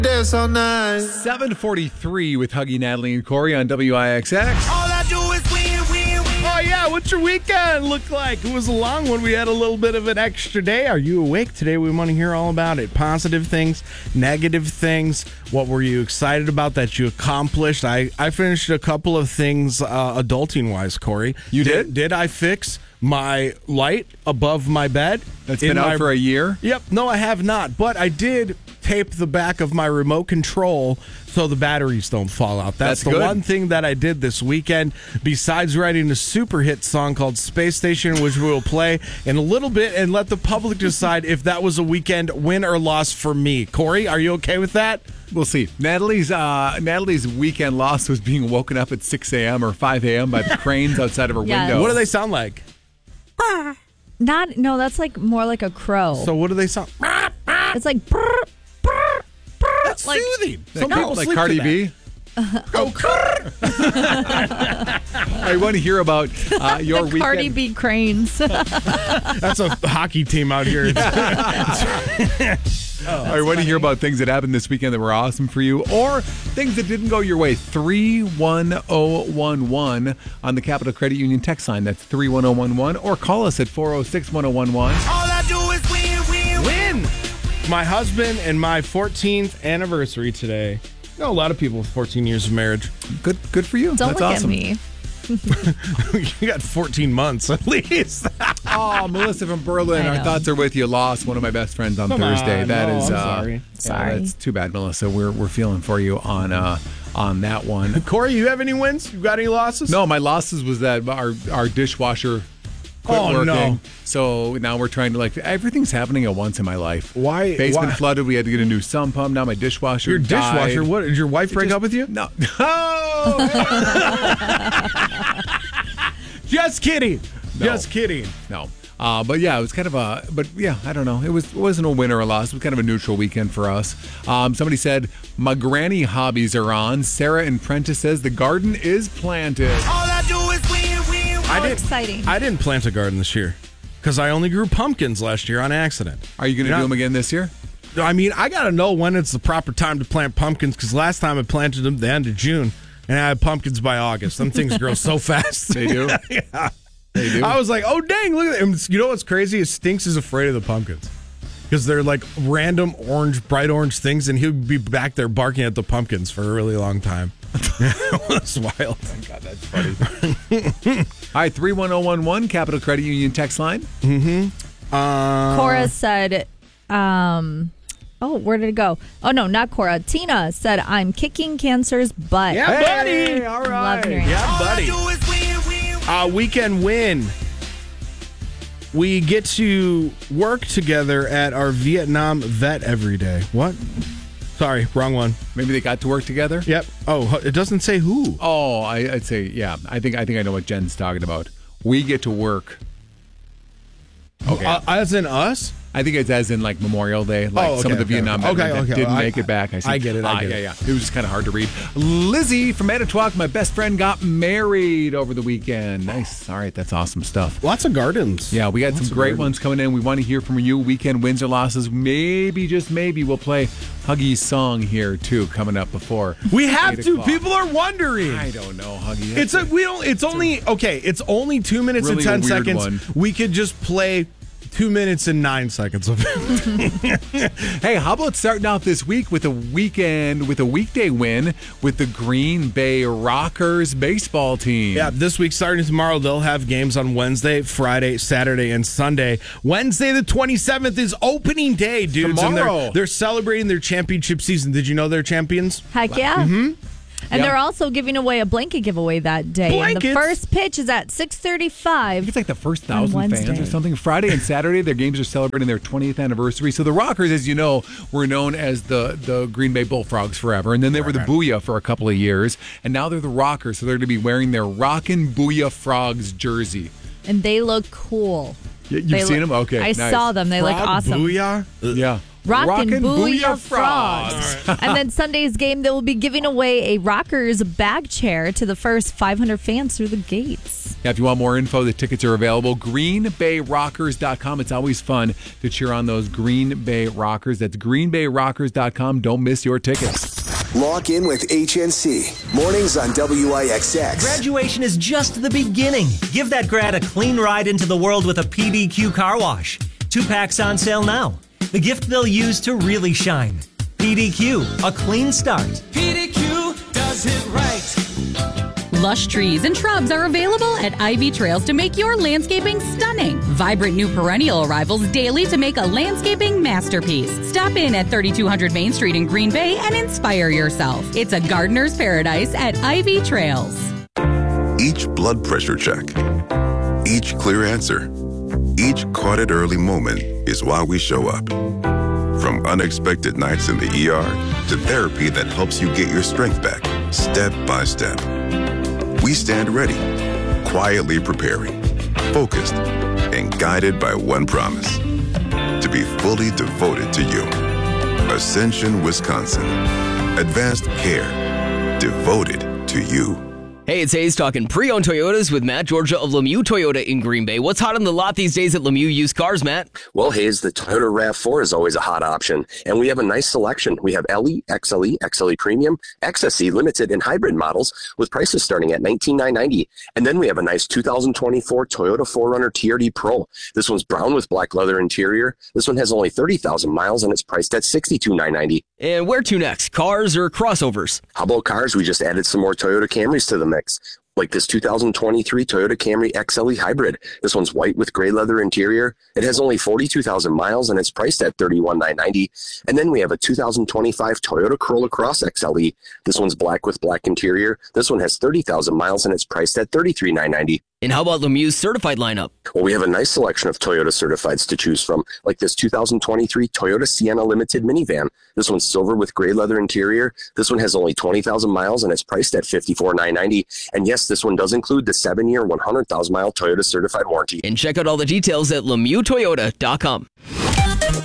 Dance all night. 7:43 with Huggy, Natalie, and Corey on WIXX. All I do is win, win, win. Oh, yeah. What's your weekend look like? It was a long one. We had a little bit of an extra day. Are you awake today? We want to hear all about it. Positive things, negative things. What were you excited about that you accomplished? I finished a couple of things adulting-wise, Corey. You did? Did I fix my light above my bed? That's been out for a year? Yep. No, I have not. But I did tape the back of my remote control so the batteries don't fall out. That's the good. one thing that I did this weekend, besides writing a super hit song called Space Station, which we will play in a little bit and let the public decide if that was a weekend win or loss for me. Corey, are you okay with that? We'll see. Natalie's weekend loss was being woken up at 6 a.m. or 5 a.m. by the cranes outside of her Yes. window. What do they sound like? No, that's like more like a crow. So what do they sound? It's like That's like- soothing. Like, Some people like sleep Cardi to B? I want to hear about your weekend. Cardi B cranes. that. That's a hockey team out here. I want to hear about things that happened this weekend that were awesome for you, or things that didn't go your way. 31011 on the Capital Credit Union text line. That's 31011, or call us at 406-1011. All I do is win, win, win. Win! My husband and my 14th anniversary today. You know, a lot of people with 14 years of marriage. Good for you. Don't That's look awesome. at me. You got 14 months at least. Oh, Melissa from Berlin, I our know. thoughts are with you. Lost one of my best friends on Come Thursday. on, That no, is, I'm sorry. yeah, Sorry. that's too bad, Melissa. We're feeling for you on that one. Corey, you have any wins? You got any losses? No, my losses was that our dishwasher quit Oh, working. no. So now we're trying to everything's happening at once in my life. Why- Basement why- flooded. We had to get a new sump pump. Now my dishwasher Your died. dishwasher, what? Did your wife break up with you? No. Oh! Just kidding. No. Just kidding. No. But yeah, it was kind of I don't know. It wasn't a win or a loss. It was kind of a neutral weekend for us. Somebody said, my granny hobbies are on. Sarah and Prentice says the garden is planted. All I do is win, win, win. How exciting. I didn't plant a garden this year because I only grew pumpkins last year on accident. Are you going to do them again this year? I mean, I got to know when it's the proper time to plant pumpkins because last time I planted them the end of June and I had pumpkins by August. Them things grow so fast. They do? Yeah. They do? I was like, oh, dang, look at that. And you know what's crazy is Stinks is afraid of the pumpkins because they're like random orange, bright orange things, and he'll be back there barking at the pumpkins for a really long time. That's wild. Oh, God, that's funny. All right, 31011, Capital Credit Union text line. Cora said, where did it go? Oh, no, not Cora. Tina said, I'm kicking cancer's butt. Yeah, buddy. Hey, all right. Love hearing Yeah, All I buddy. do is win, win, win. Weekend win. We get to work together at our Vietnam vet every day. What? Sorry, wrong one. Maybe they got to work together? Yep. Oh, it doesn't say who. Oh, I'd say, yeah. I think I know what Jen's talking about. We get to work. Okay. As in us? I think it's as in like Memorial Day, like Oh, okay, some of the okay, Vietnam okay. veterans Okay, that okay. didn't I- make it back. I get it, I get it. Yeah. It was just kind of hard to read. Lizzie from Manitowoc, my best friend, got married over the weekend. Nice. All right, that's awesome stuff. Lots of gardens. Yeah, we got Lots some of great gardens. ones coming in. We want to hear from you. Weekend wins or losses. Maybe, just maybe, we'll play Huggy's song here too coming up before. We have 8 to. o'clock. It's wondering. I don't know, Huggy. It's only 2 minutes Really and 10 a weird seconds. one. We could just play 2 minutes and 9 seconds of it. Hey, how about starting out this week with a weekday win with the Green Bay Rockers baseball team? Yeah, this week starting tomorrow, they'll have games on Wednesday, Friday, Saturday, and Sunday. Wednesday, the 27th, is opening day, dudes. Tomorrow. And they're celebrating their championship season. Did you know they're champions? Heck yeah. Mm-hmm. And Yep. they're also giving away a blanket giveaway that day. And the Blankets? first pitch is at 6:35. It's like the first On 1,000 fans Wednesday. or something. Friday and Saturday, their games are celebrating their 20th anniversary. So the Rockers, as you know, were known as the Green Bay Bullfrogs forever. And then they were the Booyah for a couple of years. And now they're the Rockers. So they're going to be wearing their Rockin' Booyah Frogs jersey. And they look cool. You've seen them? Okay, I nice. saw them. They look Frog awesome. Booyah? Yeah. Rockin' Booyah Frogs. Frogs. And then Sunday's game, they will be giving away a Rockers bag chair to the first 500 fans through the gates. Yeah, if you want more info, the tickets are available. GreenBayRockers.com. It's always fun to cheer on those Green Bay Rockers. That's GreenBayRockers.com. Don't miss your tickets. Lock in with HNC. Mornings on WIXX. Graduation is just the beginning. Give that grad a clean ride into the world with a PDQ car wash. 2-packs on sale now. The gift they'll use to really shine. PDQ, a clean start. PDQ does it right. Lush trees and shrubs are available at Ivy Trails to make your landscaping stunning. Vibrant new perennial arrivals daily to make a landscaping masterpiece. Stop in at 3200 Main Street in Green Bay and inspire yourself. It's a gardener's paradise at Ivy Trails. Each blood pressure check, each clear answer, each caught it early moment is why we show up. From unexpected nights in the ER to therapy that helps you get your strength back, step by step. We stand ready, quietly preparing, focused, and guided by one promise: to be fully devoted to you. Ascension, Wisconsin. Advanced care. Devoted to you. Hey, it's Hayes talking pre-owned Toyotas with Matt Georgia of Lemieux Toyota in Green Bay. What's hot on the lot these days at Lemieux Used Cars, Matt? Well, Hayes, the Toyota RAV4 is always a hot option, and we have a nice selection. We have LE, XLE, XLE Premium, XSE Limited, and Hybrid models with prices starting at $19,990. And then we have a nice 2024 Toyota 4Runner TRD Pro. This one's brown with black leather interior. This one has only 30,000 miles, and it's priced at $62,990. And where to next, cars or crossovers? How about cars? We just added some more Toyota Camrys to the mix. Like this 2023 Toyota Camry XLE Hybrid. This one's white with gray leather interior. It has only 42,000 miles and it's priced at $31,990. And then we have a 2025 Toyota Corolla Cross XLE. This one's black with black interior. This one has 30,000 miles and it's priced at $33,990. And how about Lemieux's certified lineup? Well, we have a nice selection of Toyota certifieds to choose from, like this 2023 Toyota Sienna Limited minivan. This one's silver with gray leather interior. This one has only 20,000 miles and it's priced at $54,990. And yes, this one does include the 7-year, 100,000-mile Toyota certified warranty. And check out all the details at LemieuxToyota.com.